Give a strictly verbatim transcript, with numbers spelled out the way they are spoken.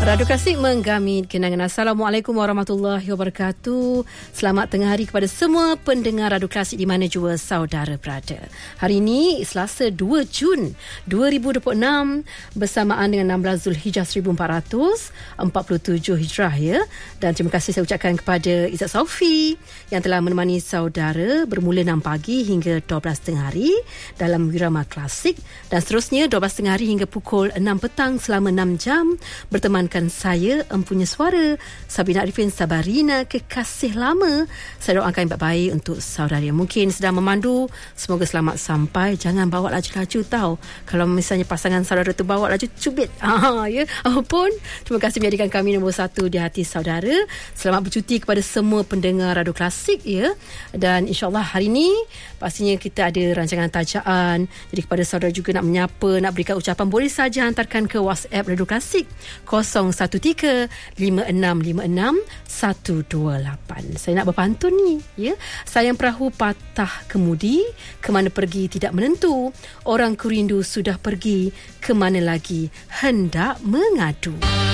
Radio Klasik menggami kenangan. Assalamualaikum warahmatullahi wabarakatuh. Selamat tengah hari kepada semua pendengar Radio Klasik di mana jua saudara berada. Hari ini Selasa dua Jun dua ribu dua puluh enam bersamaan dengan enam belas Zulhijjah seribu empat ratus empat puluh tujuh Hijrah ya. Dan terima kasih saya ucapkan kepada Izzat Saufi yang telah menemani saudara bermula enam pagi hingga dua belas tengah hari dalam Wirama Klasik, dan seterusnya dua belas tengah hari hingga pukul enam petang selama enam jam bertemankan saya, empunya suara Sabina Arifin Sabarina, kekasih lama. Saya doakan yang baik-baik untuk saudara yang mungkin sedang memandu, semoga selamat sampai. Jangan bawa laju-laju tau. Kalau misalnya pasangan saudara tu bawa laju, cubit. Ah, ya. Apapun, terima kasih menjadikan kami nombor satu di hati saudara. Selamat bercuti kepada semua pendengar Radio Klasik ya. Dan insyaAllah hari ini pastinya kita ada rancangan tajaan. Jadi kepada saudara juga nak menyapa, nak berikan ucapan, boleh saja hantarkan ke WhatsApp Radio Klasik kosong satu tiga lima enam lima enam satu dua lapan. Saya nak berpantun ni ya. Sayang perahu patah kemudi, kemana pergi tidak menentu. Orang ku rindu sudah pergi, kemana lagi hendak mengadu.